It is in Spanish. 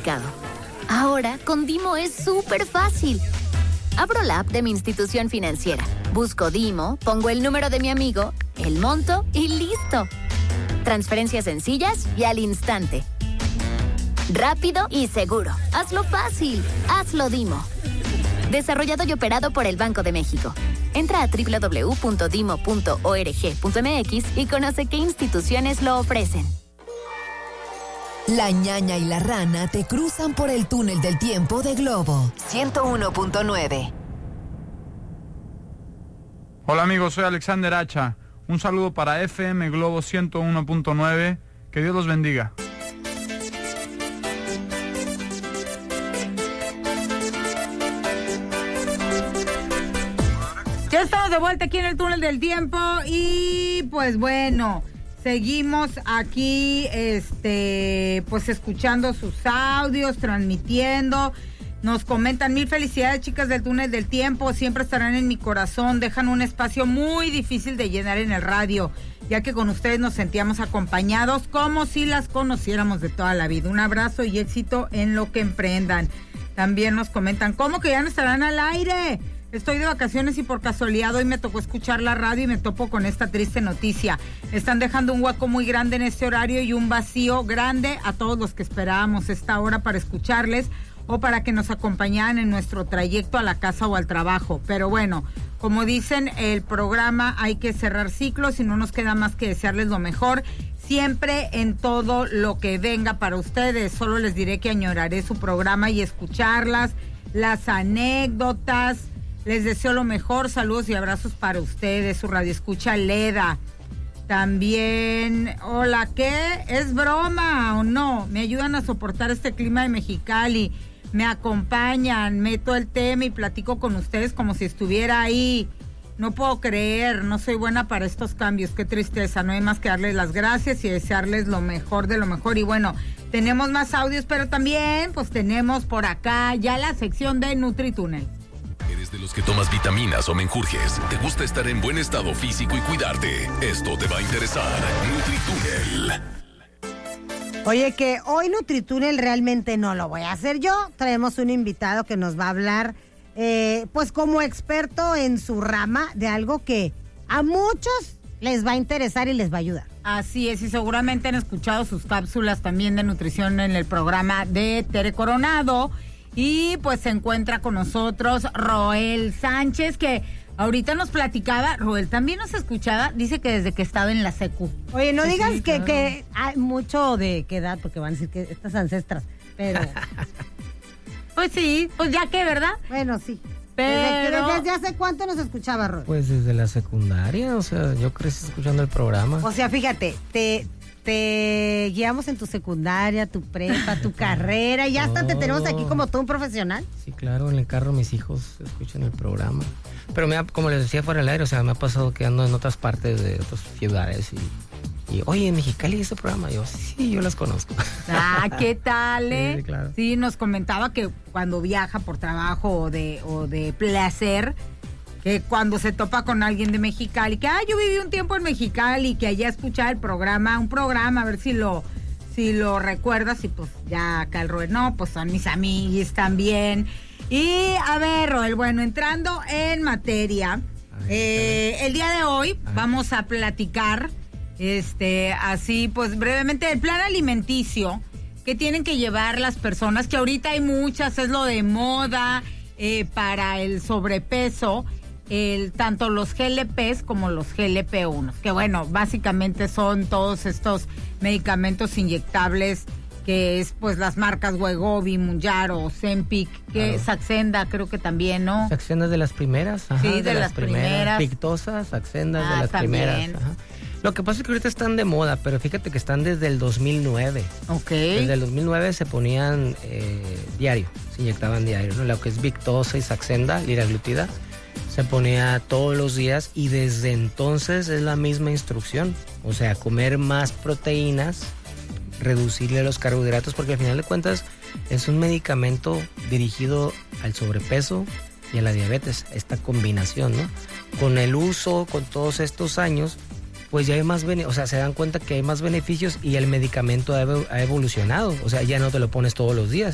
complicado. Ahora, con Dimo es súper fácil. Abro la app de mi institución financiera, busco Dimo, pongo el número de mi amigo, el monto y ¡listo! Transferencias sencillas y al instante. Rápido y seguro. Hazlo fácil. Hazlo Dimo. Desarrollado y operado por el Banco de México. Entra a www.dimo.org.mx y conoce qué instituciones lo ofrecen. La ñaña y la rana te cruzan por el túnel del tiempo de Globo 101.9. Hola amigos, soy Alexander Hacha. Un saludo para FM Globo 101.9. Que Dios los bendiga. Ya estamos de vuelta aquí en el túnel del tiempo y pues bueno, seguimos aquí pues escuchando sus audios, transmitiendo. Nos comentan: mil felicidades, chicas del túnel del tiempo, siempre estarán en mi corazón, dejan un espacio muy difícil de llenar en el radio, ya que con ustedes nos sentíamos acompañados como si las conociéramos de toda la vida. Un abrazo y éxito en lo que emprendan. También nos comentan: ¿cómo que ya no estarán al aire? Estoy de vacaciones y por casualidad hoy me tocó escuchar la radio y me topo con esta triste noticia. Están dejando un hueco muy grande en este horario y un vacío grande a todos los que esperábamos esta hora para escucharles o para que nos acompañaran en nuestro trayecto a la casa o al trabajo. Pero bueno, como dicen, el programa hay que cerrar ciclos y no nos queda más que desearles lo mejor siempre en todo lo que venga para ustedes. Solo les diré que añoraré su programa y escucharlas, las anécdotas. Les deseo lo mejor, saludos y abrazos para ustedes, su radioescucha Leda. También, hola, ¿qué? ¿Es broma o no? Me ayudan a soportar este clima de Mexicali, me acompañan, meto el tema y platico con ustedes como si estuviera ahí. No puedo creer, no soy buena para estos cambios, qué tristeza. No hay más que darles las gracias y desearles lo mejor de lo mejor. Y bueno, tenemos más audios, pero también pues tenemos por acá ya la sección de NutriTúnel. ¿Eres de los que tomas vitaminas o menjurjes? ¿Te gusta estar en buen estado físico y cuidarte? Esto te va a interesar. NutriTúnel. Oye, que hoy NutriTúnel realmente no lo voy a hacer yo. Traemos un invitado que nos va a hablar, pues como experto en su rama de algo que a muchos les va a interesar y les va a ayudar. Así es, y seguramente han escuchado sus cápsulas también de nutrición en el programa de Tere Coronado. Y pues se encuentra con nosotros Roel Sánchez, que ahorita nos platicaba. Roel también nos escuchaba, dice que desde que estaba en la secu. Oye, no digas sí, que, claro. que hay mucho de qué edad, porque van a decir que estas ancestras, pero... Pues sí, pues ya que, ¿verdad? Bueno, sí. Pero... ¿Desde hace cuánto nos escuchaba, Roel? Pues desde la secundaria, o sea, yo crecí escuchando el programa. O sea, fíjate, te guiamos en tu secundaria, tu prepa, tu carrera, y hasta te tenemos aquí como todo un profesional. Sí, claro, en el carro mis hijos escuchan el programa. Pero como les decía fuera del aire, o sea, me ha pasado que ando en otras partes de otras ciudades y oye, en Mexicali ese programa, yo sí, yo las conozco. Ah, ¿qué tal, Sí, claro. Sí, nos comentaba que cuando viaja por trabajo o de placer, que cuando se topa con alguien de Mexicali, que yo viví un tiempo en Mexicali, que allá escuchaba un programa, a ver si lo recuerdas, y pues ya acá el Roel, no, pues son mis amiguis también. Y a ver, Roel, bueno, entrando en materia, el día de hoy vamos a platicar, así pues brevemente, del plan alimenticio que tienen que llevar las personas, que ahorita hay muchas, es lo de moda, para el sobrepeso, tanto los GLPs como los GLP-1, que bueno, básicamente son todos estos medicamentos inyectables, que es pues las marcas Wegovy, Mounjaro, Ozempic, que Saxenda creo que también, ¿no? Saxenda es de las primeras. Ajá, sí, de las primeras. Pictosa, Saxenda es de las también. primeras. Ajá. Lo que pasa es que ahorita están de moda, pero fíjate que están desde el 2009. Ok. Desde el 2009 se ponían diario, se inyectaban diario, ¿no? Lo que es Victoza y Saxenda, liraglutida, se ponía todos los días y desde entonces es la misma instrucción. O sea, comer más proteínas, reducirle los carbohidratos, porque al final de cuentas es un medicamento dirigido al sobrepeso y a la diabetes, esta combinación, ¿no? Con el uso, con todos estos años, pues ya hay más beneficios, o sea, se dan cuenta que hay más beneficios y el medicamento ha evolucionado, o sea, ya no te lo pones todos los días.